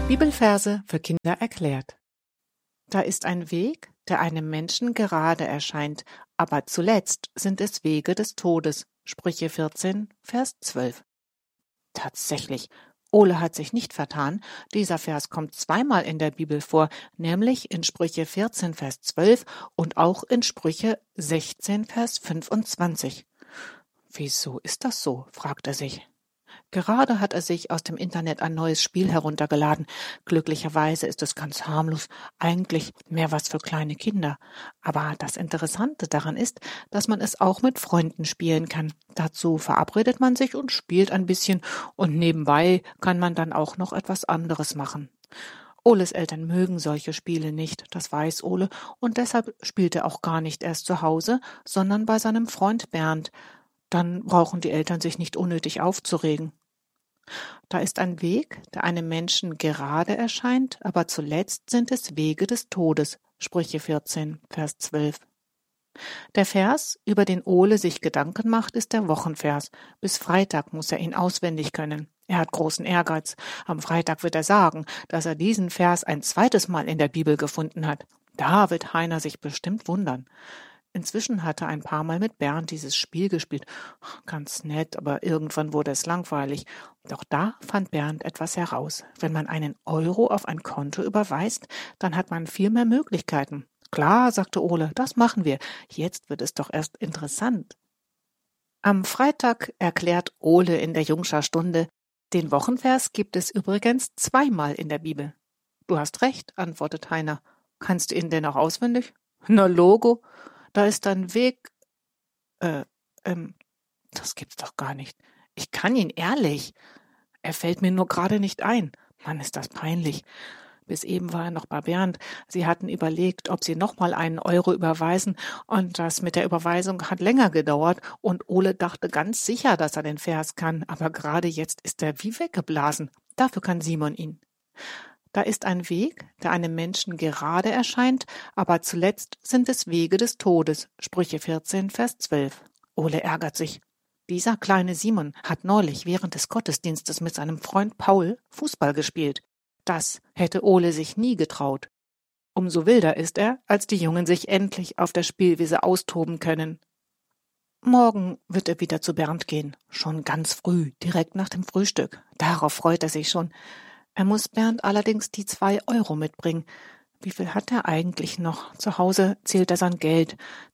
Bibelverse für Kinder erklärt. Da ist ein Weg, der einem Menschen gerade erscheint, aber zuletzt sind es Wege des Todes. Sprüche 14, Vers 12. Tatsächlich, Ole hat sich nicht vertan. Dieser Vers kommt zweimal in der Bibel vor, nämlich in Sprüche 14, Vers 12 und auch in Sprüche 16, Vers 25. Wieso ist das so? Fragt er sich. Gerade hat er sich aus dem Internet ein neues Spiel heruntergeladen. Glücklicherweise ist es ganz harmlos, eigentlich mehr was für kleine Kinder. Aber das Interessante daran ist, dass man es auch mit Freunden spielen kann. Dazu verabredet man sich und spielt ein bisschen und nebenbei kann man dann auch noch etwas anderes machen. Oles Eltern mögen solche Spiele nicht, das weiß Ole, und deshalb spielt er auch gar nicht erst zu Hause, sondern bei seinem Freund Bernd. Dann brauchen die Eltern sich nicht unnötig aufzuregen. Da ist ein Weg, der einem Menschen gerade erscheint, aber zuletzt sind es Wege des Todes. Sprüche 14, Vers 12. Der Vers, über den Ole sich Gedanken macht, ist der Wochenvers. Bis Freitag muss er ihn auswendig können. Er hat großen Ehrgeiz. Am Freitag wird er sagen, dass er diesen Vers ein zweites Mal in der Bibel gefunden hat. Da wird Heiner sich bestimmt wundern. Inzwischen hat er ein paar Mal mit Bernd dieses Spiel gespielt. Ganz nett, aber irgendwann wurde es langweilig. Doch da fand Bernd etwas heraus. Wenn man einen Euro auf ein Konto überweist, dann hat man viel mehr Möglichkeiten. Klar, sagte Ole, das machen wir. Jetzt wird es doch erst interessant. Am Freitag erklärt Ole in der Jungscher Stunde, den Wochenvers gibt es übrigens zweimal in der Bibel. Du hast recht, antwortet Heiner. Kannst du ihn denn auch auswendig? Na Logo. Da ist ein Weg, das gibt's doch gar nicht. Ich kann ihn ehrlich. Er fällt mir nur gerade nicht ein. Mann, ist das peinlich. Bis eben war er noch bei Bernd. Sie hatten überlegt, ob sie nochmal einen Euro überweisen, und das mit der Überweisung hat länger gedauert, und Ole dachte ganz sicher, dass er den Vers kann, aber gerade jetzt ist er wie weggeblasen. Dafür kann Simon ihn. Da ist ein Weg, der einem Menschen gerade erscheint, aber zuletzt sind es Wege des Todes. Sprüche 14, Vers 12. Ole ärgert sich. Dieser kleine Simon hat neulich während des Gottesdienstes mit seinem Freund Paul Fußball gespielt. Das hätte Ole sich nie getraut. Umso wilder ist er, als die Jungen sich endlich auf der Spielwiese austoben können. Morgen wird er wieder zu Bernd gehen, schon ganz früh, direkt nach dem Frühstück. Darauf freut er sich schon. Er muss Bernd allerdings die 2 Euro mitbringen. Wie viel hat er eigentlich noch? Zu Hause zählt er sein Geld.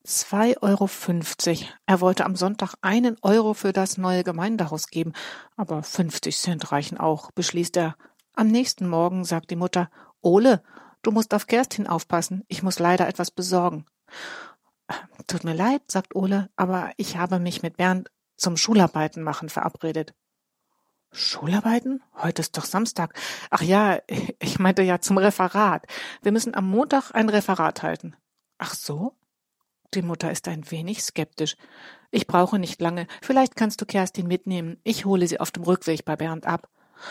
2,50 Euro. Er wollte am Sonntag 1 Euro für das neue Gemeindehaus geben, aber 50 Cent reichen auch, beschließt er. Am nächsten Morgen sagt die Mutter, Ole, du musst auf Kerstin aufpassen, ich muss leider etwas besorgen. Tut mir leid, sagt Ole, aber ich habe mich mit Bernd zum Schularbeiten machen verabredet. Schularbeiten? Heute ist doch Samstag. Ach ja, ich meinte ja zum Referat. Wir müssen am Montag ein Referat halten. Ach so? Die Mutter ist ein wenig skeptisch. Ich brauche nicht lange. Vielleicht kannst du Kerstin mitnehmen. Ich hole sie auf dem Rückweg bei Bernd ab.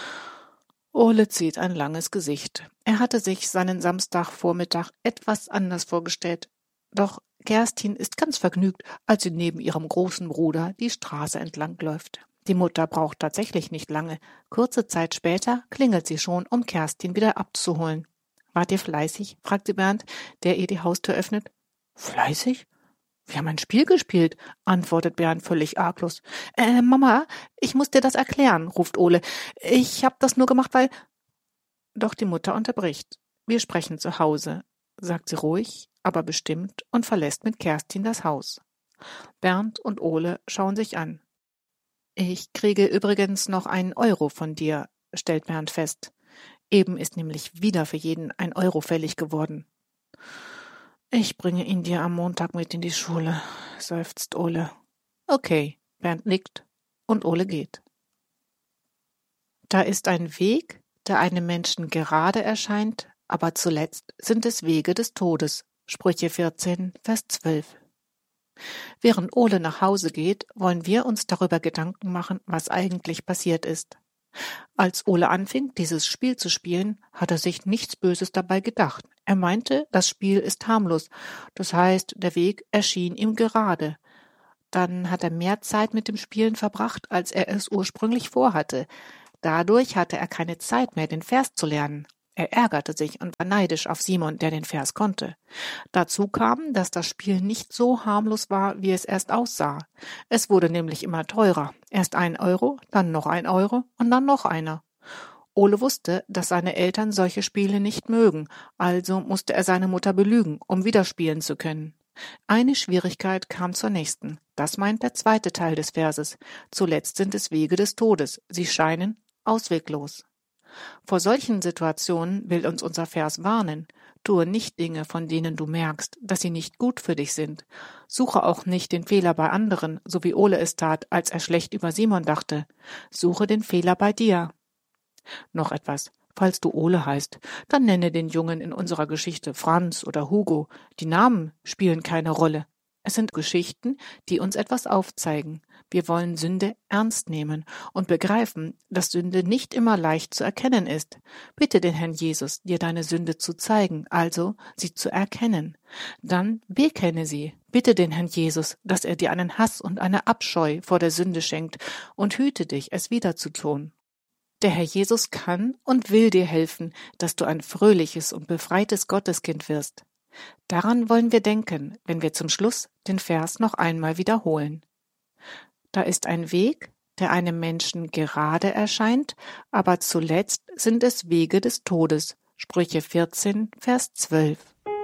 Ole zieht ein langes Gesicht. Er hatte sich seinen Samstagvormittag etwas anders vorgestellt. Doch Kerstin ist ganz vergnügt, als sie neben ihrem großen Bruder die Straße entlang läuft. Die Mutter braucht tatsächlich nicht lange. Kurze Zeit später klingelt sie schon, um Kerstin wieder abzuholen. Wart ihr fleißig? fragte Bernd, der ihr die Haustür öffnet. Fleißig? Wir haben ein Spiel gespielt, antwortet Bernd völlig arglos. Mama, ich muss dir das erklären, ruft Ole. Ich hab das nur gemacht, weil... Doch die Mutter unterbricht. Wir sprechen zu Hause, sagt sie ruhig, aber bestimmt und verlässt mit Kerstin das Haus. Bernd und Ole schauen sich an. Ich kriege übrigens noch 1 Euro von dir, stellt Bernd fest. Eben ist nämlich wieder für jeden 1 Euro fällig geworden. Ich bringe ihn dir am Montag mit in die Schule, seufzt Ole. Okay, Bernd nickt und Ole geht. Da ist ein Weg, der einem Menschen gerade erscheint, aber zuletzt sind es Wege des Todes. Sprüche 14, Vers 12. Während Ole nach Hause geht, wollen wir uns darüber Gedanken machen, was eigentlich passiert ist. Als Ole anfing, dieses Spiel zu spielen, hat er sich nichts Böses dabei gedacht. Er meinte, das Spiel ist harmlos, das heißt, der Weg erschien ihm gerade. Dann hat er mehr Zeit mit dem Spielen verbracht, als er es ursprünglich vorhatte. Dadurch hatte er keine Zeit mehr, den Vers zu lernen. Er ärgerte sich und war neidisch auf Simon, der den Vers konnte. Dazu kam, dass das Spiel nicht so harmlos war, wie es erst aussah. Es wurde nämlich immer teurer. Erst 1 Euro, dann noch 1 Euro und dann noch einer. Ole wusste, dass seine Eltern solche Spiele nicht mögen, also musste er seine Mutter belügen, um wieder spielen zu können. Eine Schwierigkeit kam zur nächsten. Das meint der zweite Teil des Verses. Zuletzt sind es Wege des Todes. Sie scheinen ausweglos. Vor solchen Situationen will uns unser Vers warnen. Tue nicht Dinge, von denen du merkst, dass sie nicht gut für dich sind. Suche auch nicht den Fehler bei anderen, so wie Ole es tat, als er schlecht über Simon dachte. Suche den Fehler bei dir. Noch etwas. Falls du Ole heißt, dann nenne den Jungen in unserer Geschichte Franz oder Hugo. Die Namen spielen keine Rolle. Es sind Geschichten, die uns etwas aufzeigen. Wir wollen Sünde ernst nehmen und begreifen, dass Sünde nicht immer leicht zu erkennen ist. Bitte den Herrn Jesus, dir deine Sünde zu zeigen, also sie zu erkennen. Dann bekenne sie. Bitte den Herrn Jesus, dass er dir einen Hass und eine Abscheu vor der Sünde schenkt und hüte dich, es wieder zu tun. Der Herr Jesus kann und will dir helfen, dass du ein fröhliches und befreites Gotteskind wirst. Daran wollen wir denken, wenn wir zum Schluss den Vers noch einmal wiederholen. Da ist ein Weg, der einem Menschen gerade erscheint, aber zuletzt sind es Wege des Todes. Sprüche 14, Vers 12.